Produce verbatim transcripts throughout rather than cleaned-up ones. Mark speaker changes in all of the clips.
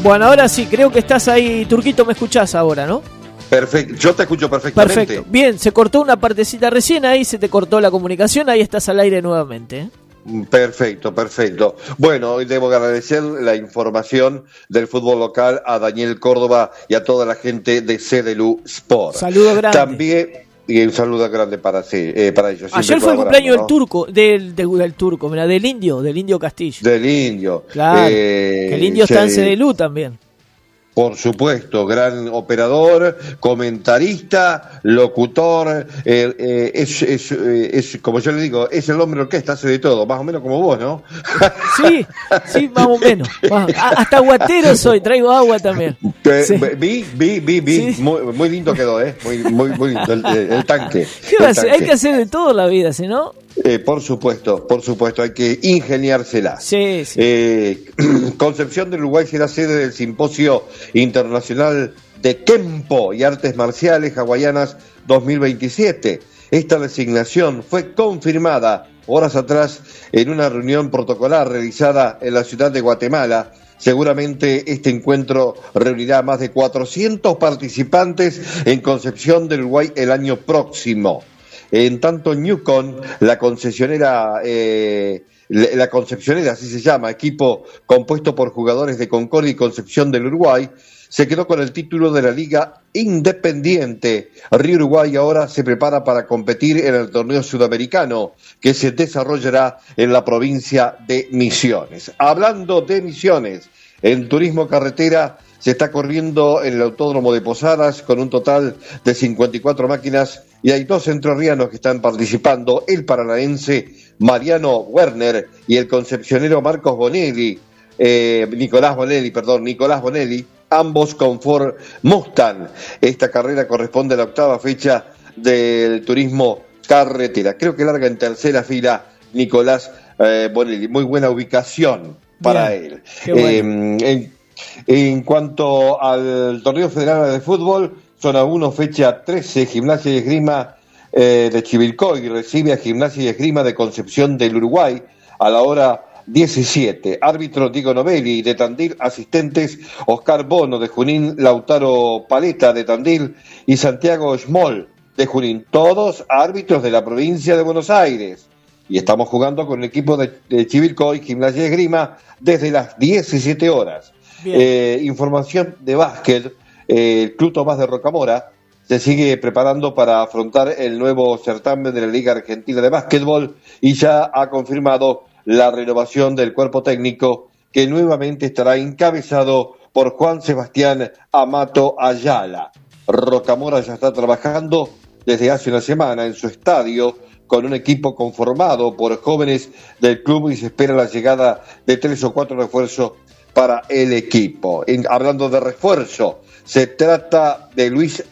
Speaker 1: Bueno, ahora sí, creo que estás ahí, Turquito, me escuchás ahora, ¿no?
Speaker 2: Perfecto, yo te escucho perfectamente.
Speaker 1: Perfecto, bien, se cortó una partecita recién, ahí se te cortó la comunicación, ahí estás al aire nuevamente, ¿eh?
Speaker 2: Perfecto, perfecto. Bueno, hoy debo agradecer la información del fútbol local a Daniel Córdoba y a toda la gente de C D L U Sport.
Speaker 1: Saludo grande.
Speaker 2: También, y un saludo grande para, sí, eh, para ellos.
Speaker 1: Ayer fue el cumpleaños, ¿no?, del turco, del, del, del turco, mira, del indio, del indio Castillo.
Speaker 2: Del indio.
Speaker 1: Claro, eh, que el indio está en C D L U también.
Speaker 2: Por supuesto, gran operador, comentarista, locutor, eh, eh, es, es, eh, es, como yo le digo, es el hombre orquesta, hace de todo, más o menos como vos, ¿no?
Speaker 1: Sí, sí, más o menos. Más, hasta aguatero soy, traigo agua también.
Speaker 2: Eh,
Speaker 1: Sí.
Speaker 2: Vi, vi, vi, vi, sí. muy, muy lindo quedó, ¿eh? Muy, muy, muy lindo el, el tanque.
Speaker 1: ¿Qué
Speaker 2: el
Speaker 1: va a hacer? Hay que hacer de todo en la vida, ¿sí, no?
Speaker 2: Eh, por supuesto, por supuesto, hay que ingeniársela.
Speaker 1: Sí, sí.
Speaker 2: Eh, Concepción del Uruguay será sede del Simposio Internacional de Kempo y Artes Marciales Hawaianas dos mil veintisiete. Esta designación fue confirmada horas atrás en una reunión protocolar realizada en la ciudad de Guatemala. Seguramente este encuentro reunirá a más de cuatrocientos participantes en Concepción del Uruguay el año próximo. En tanto, Newcon, la concesionera, eh, la concepcionera, así se llama, equipo compuesto por jugadores de Concordia y Concepción del Uruguay, se quedó con el título de la Liga Independiente. Río Uruguay ahora se prepara para competir en el torneo sudamericano que se desarrollará en la provincia de Misiones. Hablando de Misiones, en turismo carretera se está corriendo en el Autódromo de Posadas con un total de cincuenta y cuatro máquinas y hay dos entrerrianos que están participando, el paranaense Mariano Werner y el concepcionero Marcos Bonelli, eh, Nicolás Bonelli, perdón, Nicolás Bonelli, ambos con Ford Mustang. Esta carrera corresponde a la octava fecha del turismo carretera. Creo que larga en tercera fila Nicolás eh, Bonelli. Muy buena ubicación para Bien. él.
Speaker 1: Qué bueno.
Speaker 2: Eh, en, en cuanto al torneo federal de fútbol, zona uno, fecha trece, Gimnasia y Esgrima eh, de Chivilcoy recibe a Gimnasia y Esgrima de Concepción del Uruguay a la hora diecisiete. Árbitro Diego Novelli de Tandil, asistentes Oscar Bono de Junín, Lautaro Paleta de Tandil y Santiago Schmoll de Junín, todos árbitros de la provincia de Buenos Aires. Y estamos jugando con el equipo de, de Chivilcoy, Gimnasia y Esgrima, desde las diecisiete horas. Eh, información de básquet, eh, el Club Tomás de Rocamora se sigue preparando para afrontar el nuevo certamen de la Liga Argentina de Básquetbol y ya ha confirmado la renovación del cuerpo técnico que nuevamente estará encabezado por Juan Sebastián Amato Ayala. Rocamora ya está trabajando desde hace una semana en su estadio con un equipo conformado por jóvenes del club y se espera la llegada de tres o cuatro refuerzos para el equipo. En, hablando de refuerzo, se trata de Luis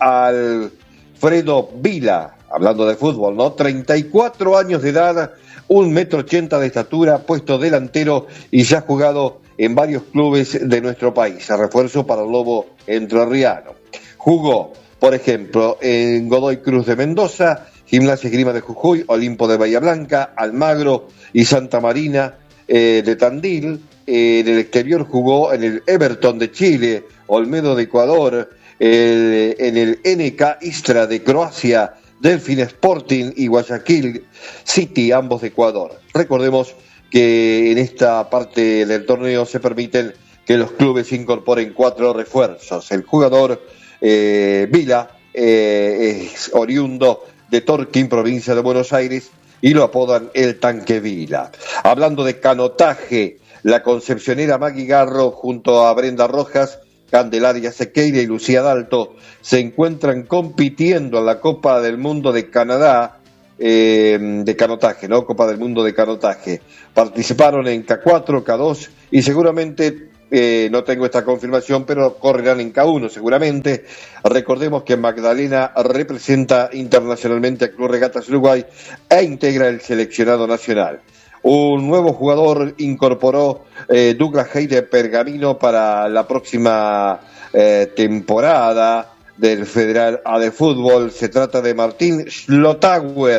Speaker 2: Alfredo Vila, hablando de fútbol, ¿no? treinta y cuatro años de edad, un metro ochenta de estatura, puesto delantero y ya ha jugado en varios clubes de nuestro país. A refuerzo para el Lobo entrerriano. Jugó, por ejemplo, en Godoy Cruz de Mendoza, Gimnasia Esgrima de Jujuy, Olimpo de Bahía Blanca, Almagro y Santa Marina eh, de Tandil. Eh, en el exterior jugó en el Everton de Chile, Olmedo de Ecuador, el, en el N K Istra de Croacia, Delfín Sporting y Guayaquil City, ambos de Ecuador. Recordemos que en esta parte del torneo se permiten que los clubes incorporen cuatro refuerzos. El jugador eh, Vila eh, es oriundo de Torquín, provincia de Buenos Aires, y lo apodan el Tanque Vila. Hablando de canotaje, la concepcionera Maggie Garro junto a Brenda Rojas, Candelaria Sequeira y Lucía Dalto se encuentran compitiendo en la Copa del Mundo de Canadá eh, de canotaje, ¿no? Copa del Mundo de canotaje. Participaron en K cuatro, K dos y seguramente, eh, no tengo esta confirmación, pero correrán en K uno seguramente. Recordemos que Magdalena representa internacionalmente a Club Regatas Uruguay e integra el seleccionado nacional. Un nuevo jugador incorporó eh, Douglas Hay de Pergamino para la próxima eh, temporada del Federal A de Fútbol. Se trata de Martín Schlotauer,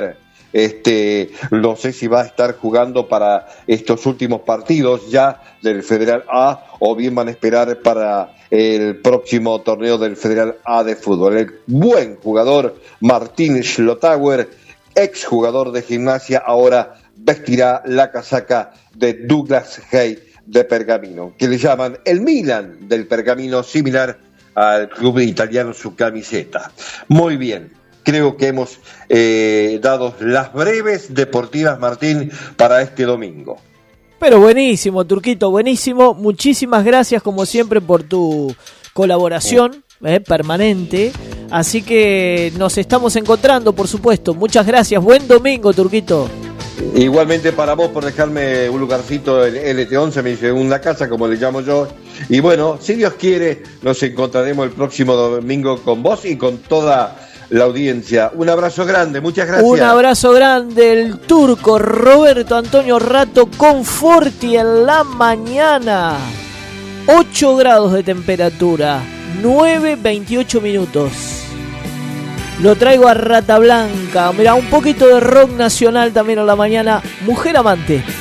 Speaker 2: Este, no sé si va a estar jugando para estos últimos partidos ya del Federal A o bien van a esperar para el próximo torneo del Federal A de fútbol. El buen jugador Martín Schlotauer, ex jugador de Gimnasia, ahora vestirá la casaca de Douglas Haig de Pergamino, que le llaman el Milan del Pergamino, similar al club italiano su camiseta. Muy bien. Creo que hemos eh, dado las breves deportivas, Martín, para este domingo.
Speaker 1: Pero buenísimo, Turquito, buenísimo. Muchísimas gracias, como siempre, por tu colaboración eh, permanente. Así que nos estamos encontrando, por supuesto. Muchas gracias. Buen domingo, Turquito.
Speaker 2: Igualmente para vos por dejarme un lugarcito en L T once, mi segunda casa, como le llamo yo. Y bueno, si Dios quiere, nos encontraremos el próximo domingo con vos y con toda la audiencia. Un abrazo grande, muchas gracias.
Speaker 1: Un abrazo grande, el turco Roberto Antonio Rato Conforti en la mañana. ocho grados de temperatura, nueve veintiocho minutos. Lo traigo a Rata Blanca. Mirá, un poquito de rock nacional también en la mañana. Mujer amante.